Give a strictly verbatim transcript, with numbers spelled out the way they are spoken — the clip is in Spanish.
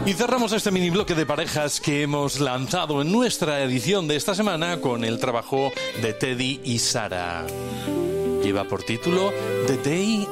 Y cerramos este mini bloque de parejas que hemos lanzado en nuestra edición de esta semana con el trabajo de Teddy y Sara. Lleva por título The Day